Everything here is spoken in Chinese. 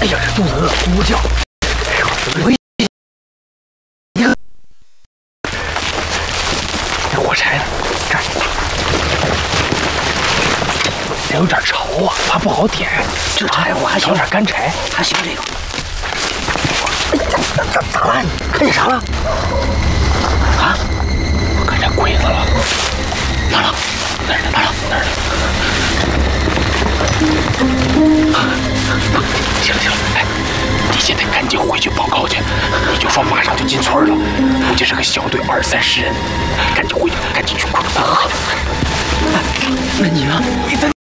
哎呀，肚子饿，咕咕叫。我一个这火柴呢？这儿得有点潮啊，怕不好点。这柴火还行，找点干柴还行。这个，咋了？你看见啥了？啊？我看见鬼子了。哪儿呢？哪儿呢？哪儿呢？哪儿呢？行了行了，哎，你现在赶紧回去报告去，你就说马上就进村了，估计是个小队20-30人，赶紧回去，赶紧去快！啊！那你呢？你在。